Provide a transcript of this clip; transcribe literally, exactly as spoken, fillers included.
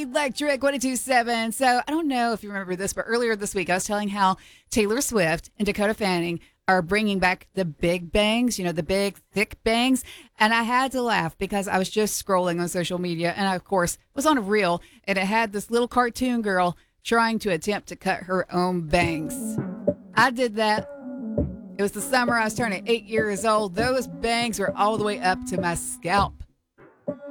Electric one oh two point seven. So I don't know if you remember this, but earlier this week I was telling how Taylor Swift and Dakota Fanning are bringing back the big bangs, you know, the big thick bangs. And I had to laugh because I was just scrolling on social media and I, of course, was on a reel and it had this little cartoon girl trying to attempt to cut her own bangs. I did that. It was the summer I was turning eight years old. Those bangs were all the way up to my scalp.